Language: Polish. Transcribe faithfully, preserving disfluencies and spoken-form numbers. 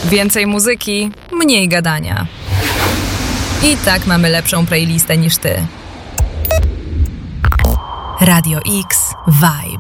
Więcej muzyki, mniej gadania. I tak mamy lepszą playlistę niż ty. Radio X Vibe.